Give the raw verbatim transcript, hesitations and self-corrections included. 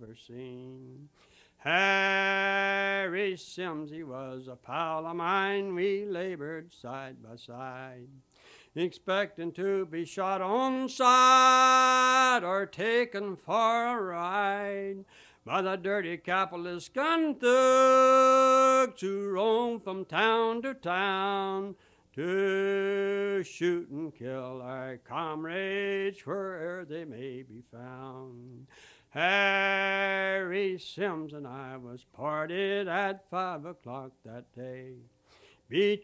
ever seen. Harry Sims, he was a pal of mine. We labored side by side, expecting to be shot on sight or taken for a ride by the dirty capitalist gun thugs who roam from town to town to shoot and kill our comrades where'er they may be found. Harry Sims and I was parted at five o'clock that day between